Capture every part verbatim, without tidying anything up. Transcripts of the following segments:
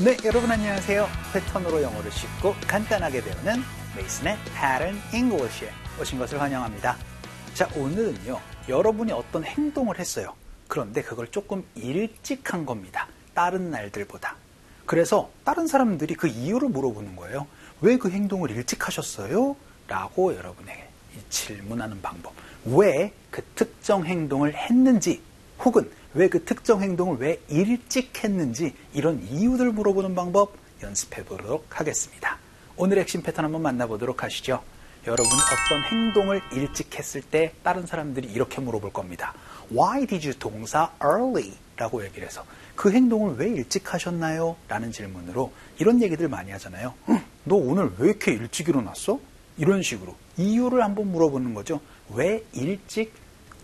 네, 여러분 안녕하세요. 패턴으로 영어를 쉽고 간단하게 배우는 메이슨의 Pattern English에 오신 것을 환영합니다. 자, 오늘은요, 여러분이 어떤 행동을 했어요. 그런데 그걸 조금 일찍 한 겁니다. 다른 날들보다. 그래서 다른 사람들이 그 이유를 물어보는 거예요. 왜 그 행동을 일찍 하셨어요? 라고 여러분에게 질문하는 방법. 왜 그 특정 행동을 했는지, 혹은 왜 그 특정 행동을 왜 일찍 했는지, 이런 이유들 물어보는 방법 연습해 보도록 하겠습니다. 오늘의 핵심 패턴 한번 만나보도록 하시죠. 여러분이 어떤 행동을 일찍 했을 때 다른 사람들이 이렇게 물어볼 겁니다. Why did you 동사 early? 라고 얘기를 해서 그 행동을 왜 일찍 하셨나요? 라는 질문으로 이런 얘기들 많이 하잖아요. 너 오늘 왜 이렇게 일찍 일어났어? 이런 식으로 이유를 한번 물어보는 거죠. 왜 일찍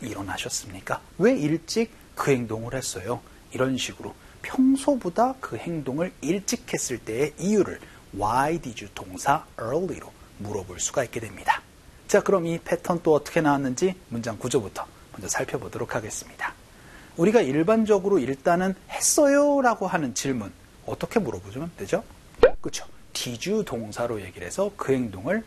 일어나셨습니까? 왜 일찍 그 행동을 했어요? 이런 식으로 평소보다 그 행동을 일찍 했을 때의 이유를 Why did you 동사 early로 물어볼 수가 있게 됩니다. 자, 그럼 이 패턴 또 어떻게 나왔는지 문장 구조부터 먼저 살펴보도록 하겠습니다. 우리가 일반적으로 일단은 했어요 라고 하는 질문 어떻게 물어보면 되죠? 그렇죠. did you 동사로 얘기를 해서 그 행동을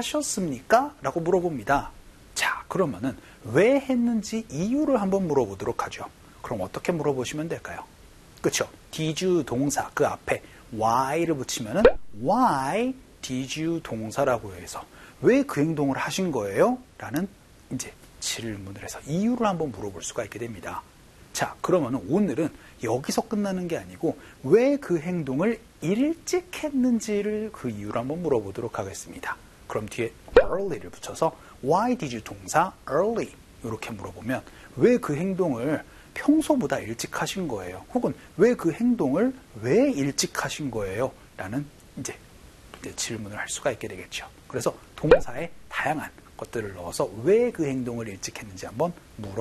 하셨습니까? 라고 물어봅니다. 자, 그러면은 왜 했는지 이유를 한번 물어보도록 하죠. 그럼 어떻게 물어보시면 될까요? 그렇죠. did you 동사 그 앞에 why를 붙이면은 why did you 동사라고 해서 왜 그 행동을 하신 거예요? 라는 이제 질문을 해서 이유를 한번 물어볼 수가 있게 됩니다. 자, 그러면 오늘은 여기서 끝나는 게 아니고 왜 그 행동을 일찍 했는지를 그 이유를 한번 물어보도록 하겠습니다. 그럼 뒤에 early를 붙여서 why did you 동사 early 이렇게 물어보면 왜 그 행동을 평소보다 일찍 하신 거예요? 혹은 왜 그 행동을 왜 일찍 하신 거예요? 라는 이제, 이제 질문을 할 수가 있게 되겠죠. 그래서 동사에 다양한 것들을 넣어서 왜 그 행동을 일찍 했는지 한번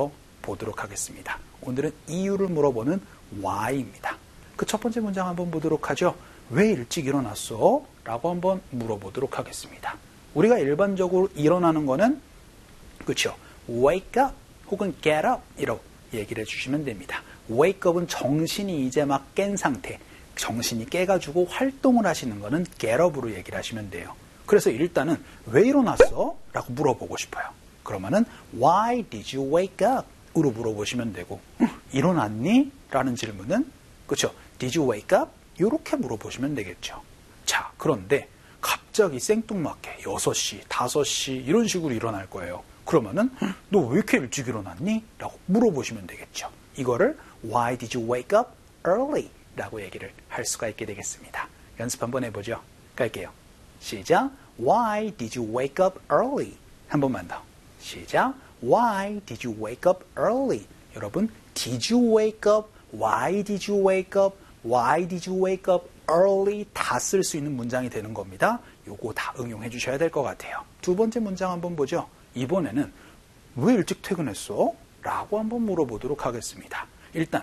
물어보도록 하겠습니다. 오늘은 이유를 물어보는 why입니다. 그 첫 번째 문장 한번 보도록 하죠. 왜 일찍 일어났어? 라고 한번 물어보도록 하겠습니다. 우리가 일반적으로 일어나는 거는 그렇죠. wake up 혹은 get up 이라고 얘기를 해주시면 됩니다. wake up은 정신이 이제 막 깬 상태, 정신이 깨가지고 활동을 하시는 거는 get up으로 얘기를 하시면 돼요. 그래서 일단은 왜 일어났어? 라고 물어보고 싶어요. 그러면은 why did you wake up? 으로 물어보시면 되고 일어났니? 라는 질문은 그렇죠. did you wake up? 이렇게 물어보시면 되겠죠. 자, 그런데 갑자기 생뚱맞게 여섯 시, 다섯 시 이런 식으로 일어날 거예요. 그러면은 너 왜 이렇게 일찍 일어났니? 라고 물어보시면 되겠죠. 이거를 Why did you wake up early? 라고 얘기를 할 수가 있게 되겠습니다. 연습 한번 해보죠. 갈게요. 시작. Why did you wake up early? 한 번만 더. 시작. Why did you wake up early? 여러분, did you wake up? Why did you wake up? Why did you wake up early? 다 쓸 수 있는 문장이 되는 겁니다. 요거 다 응용해 주셔야 될 것 같아요. 두 번째 문장 한번 보죠. 이번에는 왜 일찍 퇴근했어? 라고 한번 물어보도록 하겠습니다. 일단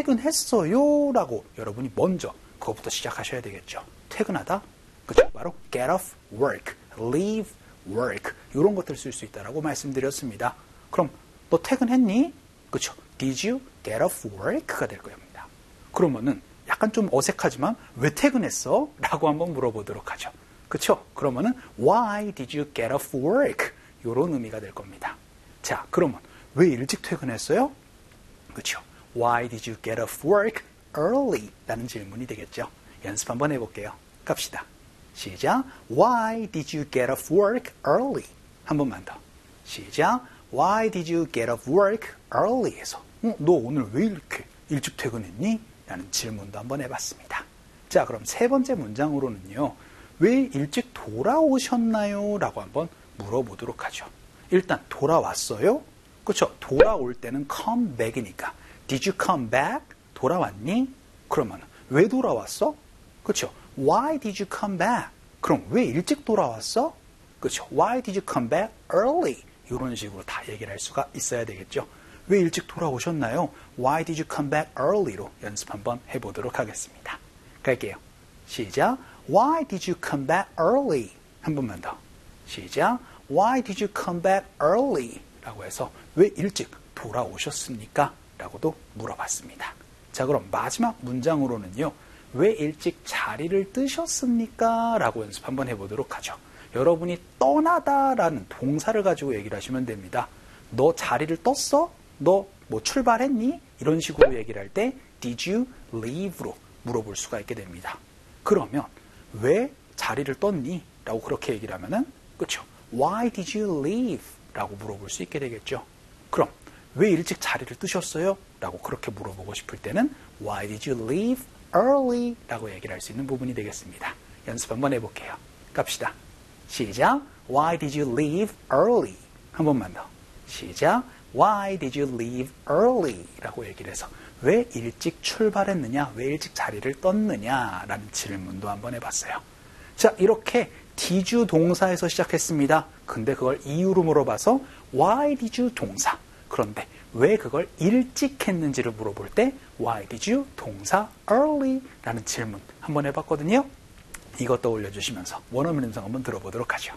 퇴근했어요 라고 여러분이 먼저 그것부터 시작하셔야 되겠죠. 퇴근하다? 그죠? 바로 get off work, leave work 이런 것들 쓸 수 있다라고 말씀드렸습니다. 그럼 너 퇴근했니? 그죠? Did you get off work가 될 겁니다. 그러면은 약간 좀 어색하지만 왜 퇴근했어? 라고 한번 물어보도록 하죠. 그쵸? 그러면은 Why did you get off work? 이런 의미가 될 겁니다. 자, 그러면 왜 일찍 퇴근했어요? 그쵸? Why did you get off work early? 라는 질문이 되겠죠. 연습 한번 해볼게요. 갑시다. 시작. Why did you get off work early? 한 번만 더. 시작. Why did you get off work early? 해서 어, 너 오늘 왜 이렇게 일찍 퇴근했니? 라는 질문도 한번 해봤습니다. 자, 그럼 세 번째 문장으로는요. 왜 일찍 돌아오셨나요? 라고 한번 물어보도록 하죠. 일단 돌아왔어요? 그렇죠. 돌아올 때는 come back이니까 Did you come back? 돌아왔니? 그러면 왜 돌아왔어? 그렇죠. Why did you come back? 그럼 왜 일찍 돌아왔어? 그렇죠. Why did you come back early? 이런 식으로 다 얘기를 할 수가 있어야 되겠죠. 왜 일찍 돌아오셨나요? Why did you come back early로 연습 한번 해보도록 하겠습니다. 갈게요. 시작. Why did you come back early? 한 번만 더. 시작. Why did you come back early? 라고 해서 왜 일찍 돌아오셨습니까? 라고도 물어봤습니다. 자, 그럼 마지막 문장으로는요. 왜 일찍 자리를 뜨셨습니까? 라고 연습 한번 해보도록 하죠. 여러분이 떠나다라는 동사를 가지고 얘기를 하시면 됩니다. 너 자리를 떴어? 너 뭐 출발했니? 이런 식으로 얘기를 할 때 Did you leave로 물어볼 수가 있게 됩니다. 그러면 왜 자리를 떴니? 라고 그렇게 얘기를 하면은 그렇죠. Why did you leave? 라고 물어볼 수 있게 되겠죠. 그럼 왜 일찍 자리를 뜨셨어요? 라고 그렇게 물어보고 싶을 때는 Why did you leave early? 라고 얘기를 할 수 있는 부분이 되겠습니다. 연습 한번 해볼게요. 갑시다. 시작. Why did you leave early? 한 번만 더. 시작. Why did you leave early? 라고 얘기를 해서 왜 일찍 출발했느냐? 왜 일찍 자리를 떴느냐? 라는 질문도 한번 해봤어요. 자, 이렇게 did you 동사에서 시작했습니다. 근데 그걸 이유로 물어봐서 Why did you 동사. 그런데 왜 그걸 일찍 했는지를 물어볼 때 Why did you 동사 early? 라는 질문 한번 해봤거든요. 이것 떠올려 주시면서 원어민 음성 한번 들어보도록 하죠.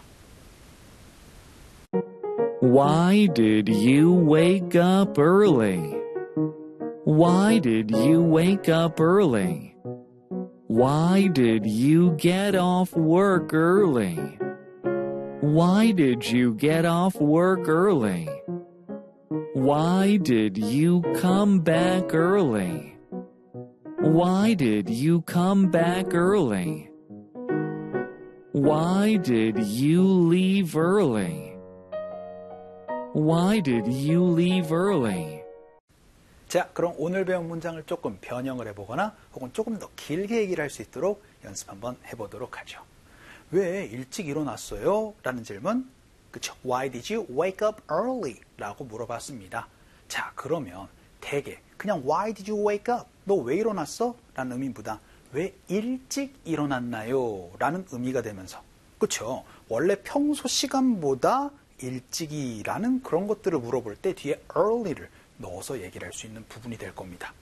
Why did you wake up early? Why did you wake up early? Why did you get off work early? Why did you get off work early? Why did you come back early? Why did you come back early? Why did you leave early? Why did you leave early? 자, 그럼 오늘 배운 문장을 조금 변형을 해보거나 혹은 조금 더 길게 얘기를 할 수 있도록 연습 한번 해보도록 하죠. 왜 일찍 일어났어요? 라는 질문. 그쵸? Why did you wake up early? 라고 물어봤습니다. 자, 그러면 대개 그냥 Why did you wake up? 너 왜 일어났어? 라는 의미보다 왜 일찍 일어났나요? 라는 의미가 되면서 그쵸? 원래 평소 시간보다 일찍이라는 그런 것들을 물어볼 때 뒤에 early를 넣어서 얘기를 할 수 있는 부분이 될 겁니다.